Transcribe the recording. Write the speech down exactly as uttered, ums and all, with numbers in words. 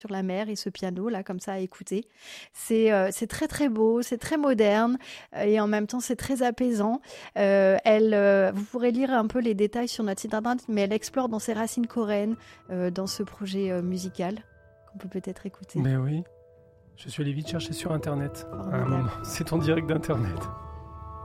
sur la mer et ce piano là comme ça à écouter. C'est euh, c'est très très beau, c'est très moderne euh, et en même temps c'est très apaisant. Euh, elle, euh, vous pourrez lire un peu les détails sur notre site internet, mais elle explore dans ses racines coréennes euh, dans ce projet euh, musical qu'on peut peut-être écouter. Mais oui, je suis allé vite chercher sur internet à un Formidable. moment. C'est en direct d'internet.